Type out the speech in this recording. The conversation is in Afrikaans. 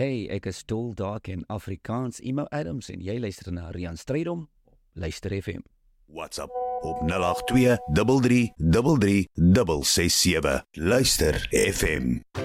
Hey, ek is Tol Dark en Afrikaans Emo Adams en jy luister na Rian Strydom op Luister FM. WhatsApp op 082 33 33 667. Luister FM.